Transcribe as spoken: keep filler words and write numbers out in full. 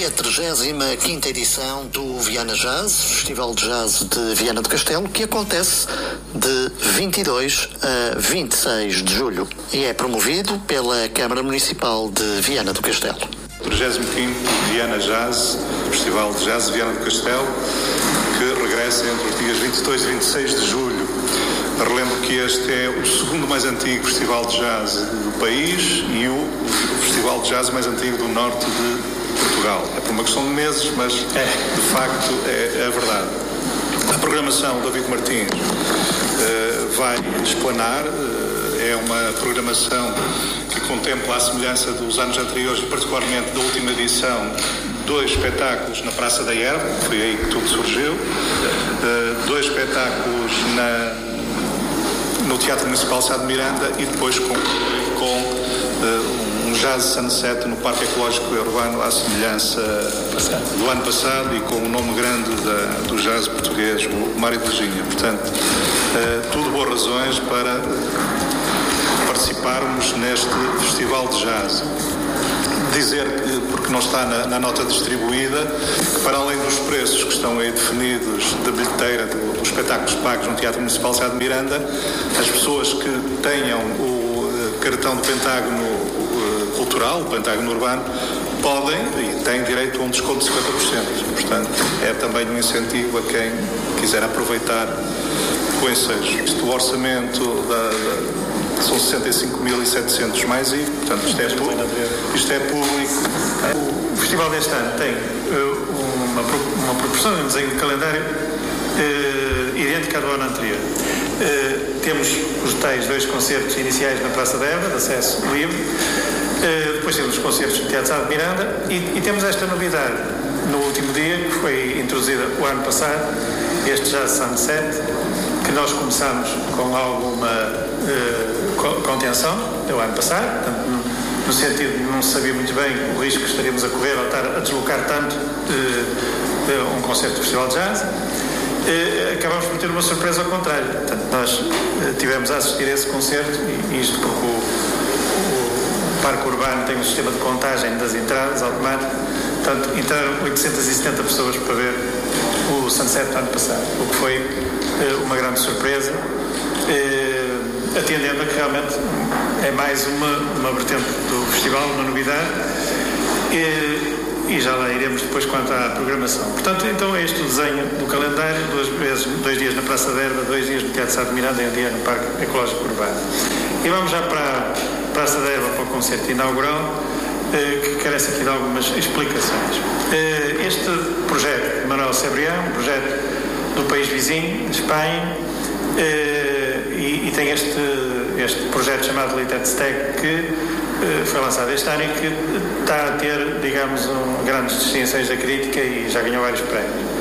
a trigésima quinta edição do Viana Jazz, Festival de Jazz de Viana do Castelo, que acontece de vinte e dois a vinte e seis de julho e é promovido pela Câmara Municipal de Viana do Castelo. trigésimo quinto Viana Jazz, Festival de Jazz de Viana do Castelo, que regressa entre os dias vinte e dois e vinte e seis de julho. Relembro que este é o segundo mais antigo festival de jazz do país e o festival de jazz mais antigo do norte de Portugal. É por uma questão de meses, mas de facto é, é verdade. A programação do David Martins uh, vai explanar. Uh, é uma programação que contempla a semelhança dos anos anteriores, particularmente da última edição, dois espetáculos na Praça da Erva, foi aí que tudo surgiu, uh, dois espetáculos na no Teatro Municipal Sá de Miranda e depois com, com uh, um jazz sunset no Parque Ecológico Urbano à semelhança do ano passado e com o nome grande da, do jazz português, o Mário de Virgínia. Portanto, uh, tudo boas razões para participarmos neste festival de jazz. Dizer que, porque não está na, na nota distribuída, que para além dos preços que estão aí definidos da bilheteira do, dos espetáculos pagos no Teatro Municipal Sá de Miranda, as pessoas que tenham o uh, cartão do Pentágono uh, Cultural, o Pentágono Urbano, podem e têm direito a um desconto de cinquenta por cento. Portanto, é também um incentivo a quem quiser aproveitar o ensejo. Isto, o orçamento da, da são sessenta e cinco mil e setecentos mais I V A, portanto isto é, isto é público. O festival deste ano tem uh, uma, uma proporção, um desenho de calendário uh, idêntica à do ano anterior. Uh, temos os tais dois concertos iniciais na Praça da Évora, de acesso livre, uh, depois temos os concertos no Teatro Sá de Miranda e, e temos esta novidade no último dia, que foi introduzida o ano passado, este Jazz Sunset, que nós começamos com alguma uh, contenção do ano passado, portanto, no, no sentido de não saber muito bem o risco que estaríamos a correr ao estar a deslocar tanto de, de um concerto de festival de jazz. Uh, acabamos por ter uma surpresa ao contrário. Portanto, nós uh, tivemos a assistir a esse concerto, e, e isto porque o, o Parque Urbano tem um sistema de contagem das entradas automático. Portanto, entraram oitocentas e setenta pessoas para ver o Sunset do ano passado, o que foi uh, uma grande surpresa, uh, atendendo a que realmente é mais uma, uma vertente do festival, uma novidade, uh, e já lá iremos depois quanto à programação. Portanto, então é este o desenho do calendário: duas vezes, dois dias na Praça da Erva, dois dias no Teatro Sá de Miranda e um dia no Parque Ecológico Urbano. E vamos já para a Praça da Erva, para o concerto inaugural, que carece aqui de algumas explicações. Este projeto de Manuel Cebrián, um projeto do país vizinho, de Espanha, e, e tem este, este projeto chamado Litetsteg, que foi lançado este ano e que está a ter, digamos, um, grandes distinções da crítica e já ganhou vários prémios.